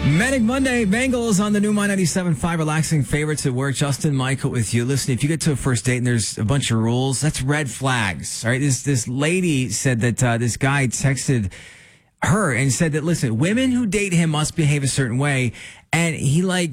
Manic Monday, Bengals on the new My 97.5 relaxing favorites at work. Justin, Michael with you. Listen, if you get to a first date and there's a bunch of rules, that's red flags. All right. This lady said that this guy texted her and said that, listen, women who date him must behave a certain way. And he